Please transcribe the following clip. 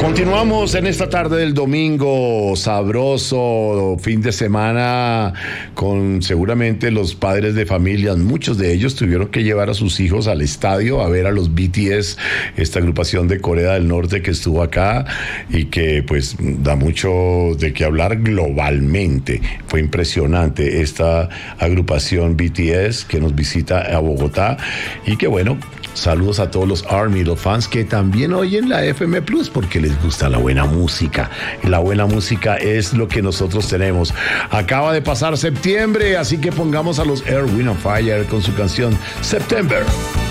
Continuamos en esta tarde del domingo, sabroso, fin de semana, con seguramente los padres de familias. Muchos de ellos tuvieron que llevar a sus hijos al estadio a ver a los BTS, esta agrupación de Corea del Norte que estuvo acá y que pues da mucho de qué hablar globalmente. Fue impresionante esta agrupación BTS que nos visita a Bogotá y que bueno, saludos a todos los ARMY, los fans que también oyen la FM Plus porque les gusta la buena música. Y la buena música es lo que nosotros tenemos. Acaba de pasar septiembre, así que pongamos a los Earth, Wind & Fire con su canción September.